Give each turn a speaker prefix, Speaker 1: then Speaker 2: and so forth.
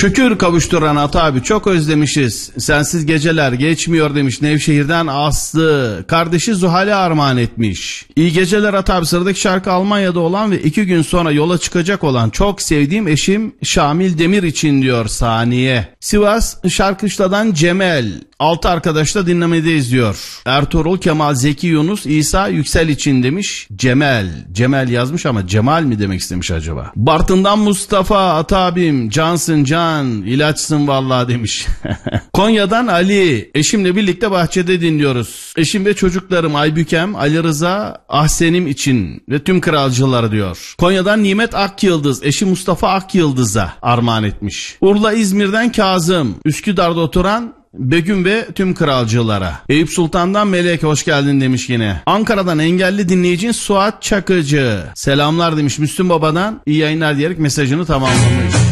Speaker 1: Şükür kavuşturan Ata abi, çok özlemişiz. Sensiz geceler geçmiyor demiş Nevşehir'den Aslı. Kardeşi Zuhal'e armağan etmiş. İyi geceler Ata abi, sıradaki şarkı Almanya'da olan ve 2 gün sonra yola çıkacak olan çok sevdiğim eşim Şamil Demir için diyor Saniye. Sivas Şarkışla'dan Cemel. 6 arkadaş da dinlemedeyiz diyor. Ertuğrul, Kemal, Zeki, Yunus, İsa, Yüksel için demiş Cemel. Cemel yazmış ama Cemal mi demek istemiş acaba? Bartın'dan Mustafa, Ata abim cansın can, ilaçsın vallahi demiş. Konya'dan Ali, eşimle birlikte bahçede dinliyoruz. Eşim ve çocuklarım Aybükem, Ali Rıza, Ahsen'im için ve tüm kralcıları diyor. Konya'dan Nimet Akyıldız, eşi Mustafa Akyıldız'a armağan etmiş. Urla İzmir'den Kazım, Üsküdar'da oturan Begüm ve tüm kralcılara. Eyüp Sultan'dan Melek hoş geldin demiş yine. Ankara'dan engelli dinleyicin Suat Çakıcı. Selamlar demiş Müslüm Baba'dan. İyi yayınlar diyerek mesajını tamamlamış.